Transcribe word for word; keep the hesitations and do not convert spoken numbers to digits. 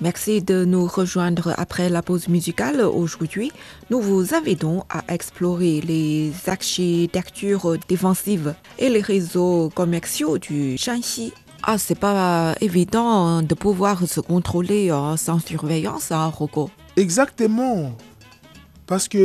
Merci de nous rejoindre après la pause musicale. Aujourd'hui, nous vous invitons à explorer les architectures défensives et les réseaux commerciaux du Shanxi. Ah, c'est pas évident de pouvoir se contrôler euh, sans surveillance, hein, Rocco. Exactement. Parce que